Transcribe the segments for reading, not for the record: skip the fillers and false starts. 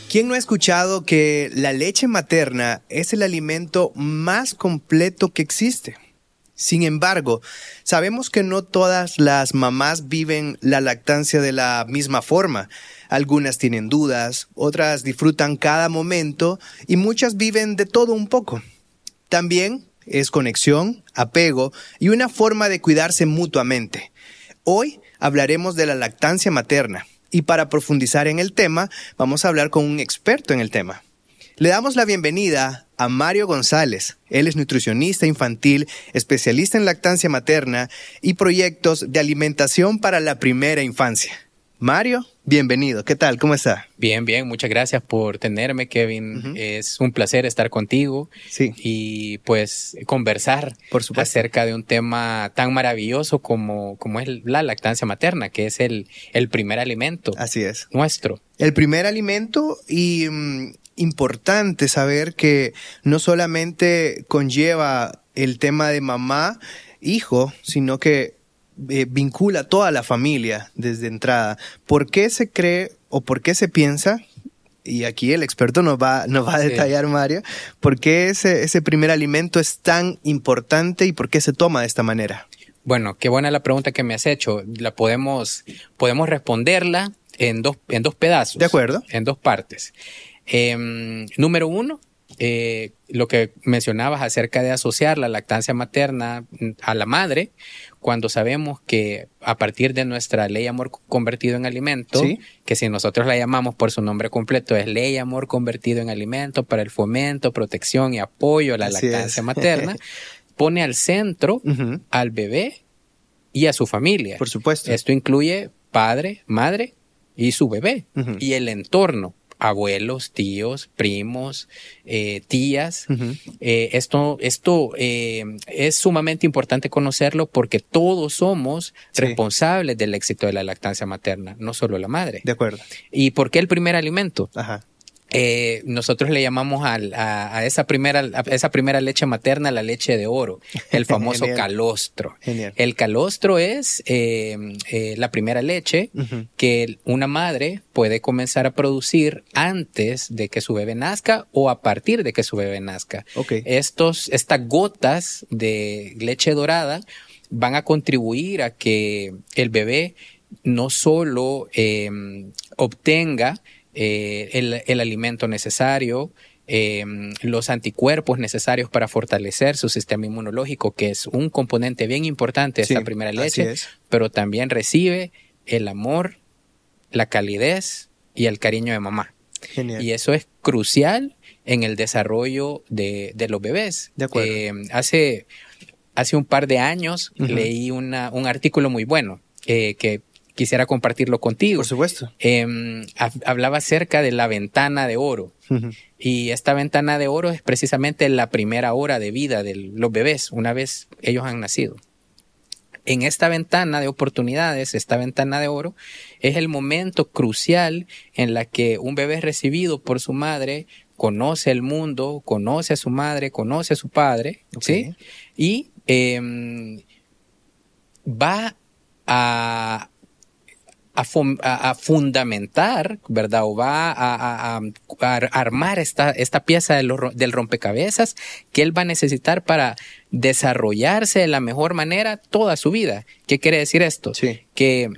¿Quién no ha escuchado que la leche materna es el alimento más completo que existe? Sin embargo, sabemos que no todas las mamás viven la lactancia de la misma forma. Algunas tienen dudas, otras disfrutan cada momento y muchas viven de todo un poco. También es conexión, apego y una forma de cuidarse mutuamente. Hoy hablaremos de la lactancia materna y para profundizar en el tema, vamos a hablar con un experto en el tema. Le damos la bienvenida a Mario González. Él es nutricionista infantil, especialista en lactancia materna y proyectos de alimentación para la primera infancia. Mario, bienvenido. ¿Qué tal? ¿Cómo está? Bien. Muchas gracias por tenerme, Kevin. Es un placer estar contigo. Sí. Y pues conversar Por supuesto. acerca de un tema tan maravilloso como es la lactancia materna, que es el primer alimento. Así es. Nuestro. El primer alimento y importante saber que no solamente conlleva el tema de mamá, hijo, sino que vincula a toda la familia desde entrada. ¿Por qué se cree o por qué se piensa? Y aquí el experto nos va a detallar, Mario, ¿por qué ese primer alimento es tan importante y por qué se toma de esta manera? Bueno, qué buena la pregunta que me has hecho. Podemos responderla en dos pedazos. De acuerdo. En dos partes. Número uno, lo que mencionabas acerca de asociar la lactancia materna a la madre, cuando sabemos que a partir de nuestra Ley Amor Convertido en Alimento, ¿sí?, que si nosotros la llamamos por su nombre completo es Ley Amor Convertido en Alimento para el fomento, protección y apoyo a la lactancia materna, pone al centro al bebé y a su familia. Por supuesto. Esto incluye padre, madre y su bebé y el entorno. Abuelos, tíos, primos, tías. Esto es sumamente importante conocerlo porque todos somos responsables del éxito de la lactancia materna, no solo la madre. De acuerdo. ¿Y por qué el primer alimento? Ajá. Nosotros le llamamos a esa primera leche materna la leche de oro, el famoso calostro. Genial. El calostro es la primera leche que una madre puede comenzar a producir antes de que su bebé nazca o a partir de que su bebé nazca. Okay. Estas gotas de leche dorada van a contribuir a que el bebé no solo obtenga el alimento necesario, los anticuerpos necesarios para fortalecer su sistema inmunológico, que es un componente bien importante de esta primera leche, pero también recibe el amor, la calidez y el cariño de mamá. Genial. Y eso es crucial en el desarrollo de los bebés. De acuerdo. Hace un par de años leí un artículo muy bueno que quisiera compartirlo contigo. Por supuesto. Hablaba acerca de la ventana de oro. Y esta ventana de oro es precisamente la primera hora de vida de los bebés, una vez ellos han nacido. En esta ventana de oportunidades, esta ventana de oro, es el momento crucial en la que un bebé es recibido por su madre, conoce el mundo, conoce a su madre, conoce a su padre, ¿sí? Y va a fundamentar, ¿verdad? O va a armar esta pieza del rompecabezas que él va a necesitar para desarrollarse de la mejor manera toda su vida. ¿Qué quiere decir esto? Sí. Que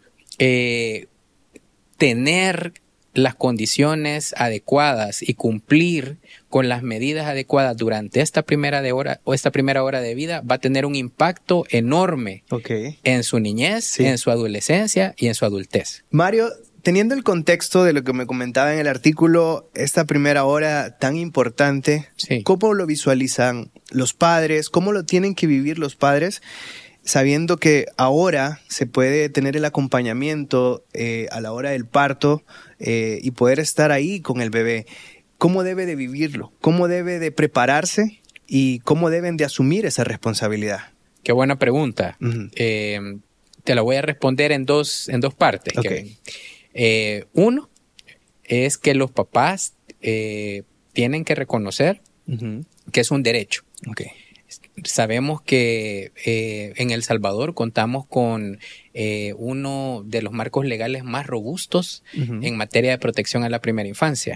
tener las condiciones adecuadas y cumplir con las medidas adecuadas durante esta primera hora de vida va a tener un impacto enorme en su niñez, en su adolescencia y en su adultez. Mario, teniendo el contexto de lo que me comentaba en el artículo, esta primera hora tan importante, ¿cómo lo visualizan los padres? ¿Cómo lo tienen que vivir los padres? Sabiendo que ahora se puede tener el acompañamiento a la hora del parto y poder estar ahí con el bebé. ¿Cómo debe de vivirlo? ¿Cómo debe de prepararse? ¿Y cómo deben de asumir esa responsabilidad? Qué buena pregunta. Te la voy a responder en dos partes. Uno es que los papás tienen que reconocer que es un derecho. Sabemos que en El Salvador contamos con uno de los marcos legales más robustos en materia de protección a la primera infancia.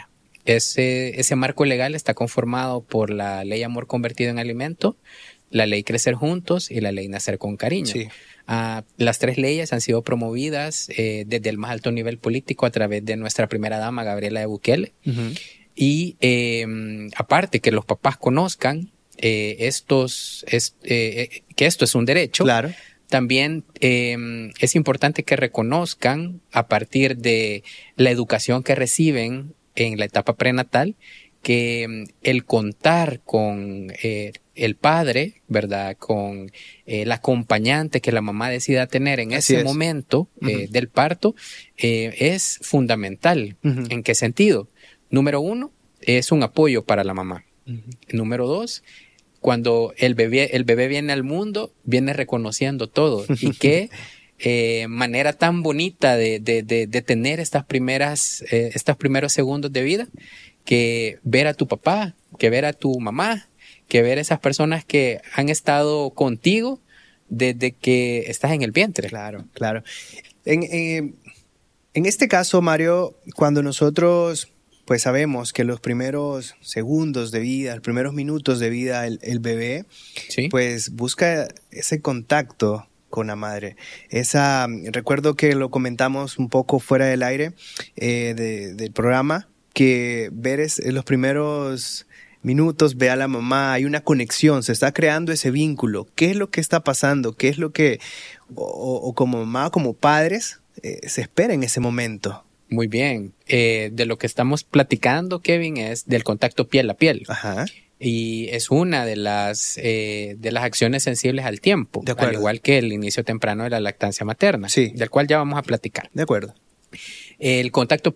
ese marco legal está conformado por la ley Amor Convertido en Alimento, la ley Crecer Juntos y la ley Nacer con Cariño. Sí. Las 3 leyes han sido promovidas desde el más alto nivel político a través de nuestra primera dama, Gabriela de Bukele. Uh-huh. Y aparte que los papás conozcan que esto es un derecho, claro. También es importante que reconozcan a partir de la educación que reciben en la etapa prenatal que el contar con el padre, ¿verdad? Con el acompañante que la mamá decida tener en ese momento del parto es fundamental. Uh-huh. ¿En qué sentido? Número 1, es un apoyo para la mamá. Uh-huh. Número 2, cuando el bebé viene al mundo, viene reconociendo todo. Y qué manera tan bonita de tener estos primeros segundos de vida, que ver a tu papá, que ver a tu mamá, que ver a esas personas que han estado contigo desde que estás en el vientre. Claro, claro. En este caso, Mario, cuando nosotros pues sabemos que los primeros segundos de vida, los primeros minutos de vida, el bebé, ¿sí? Pues busca ese contacto con la madre. Recuerdo que lo comentamos un poco fuera del aire del programa, que ver los primeros minutos, ve a la mamá, hay una conexión, se está creando ese vínculo. ¿Qué es lo que está pasando? ¿Qué es lo que, o como mamá, como padres, se espera en ese momento? Muy bien. De lo que estamos platicando, Kevin, es del contacto piel a piel. Ajá. Y es una de las acciones sensibles al tiempo, al igual que el inicio temprano de la lactancia materna, sí. Del cual ya vamos a platicar. De acuerdo. El contacto